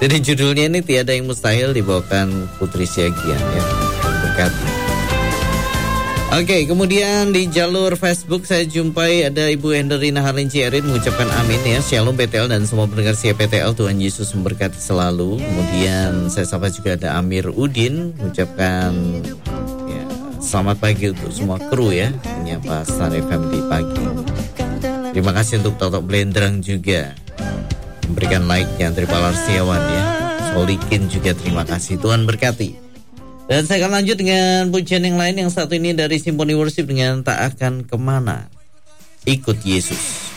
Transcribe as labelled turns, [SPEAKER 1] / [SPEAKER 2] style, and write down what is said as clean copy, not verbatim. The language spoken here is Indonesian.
[SPEAKER 1] Jadi judulnya ini Tiada Yang Mustahil, dibawakan Putri Siagian ya. Berkati. Oke, kemudian di jalur Facebook saya jumpai ada Ibu Henderina Halinci Erin mengucapkan amin ya. Shalom PTL dan semua pendengar PTL, Tuhan Yesus memberkati selalu. Kemudian saya sapa juga ada Amir Udin mengucapkan ya, selamat pagi untuk semua kru ya, menyapa Star FM di pagi. Terima kasih untuk Toto Blendrang juga memberikan like-nya, Tripala Setiawan ya. Solikin juga terima kasih, Tuhan berkati. Dan saya akan lanjut dengan pujian yang lain yang satu ini dari Symphony Worship dengan Tak Akan Kemana. Ikut Yesus.